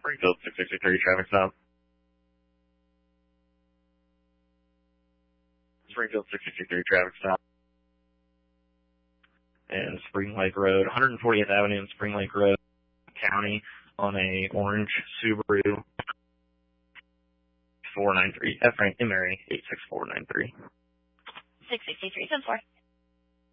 Springfield 663 traffic stop. Springfield 663 traffic stop. And Spring Lake Road, 140th Avenue and Spring Lake Road, County, on a orange Subaru 493, Frank and Mary, 86493. 663, 10-4.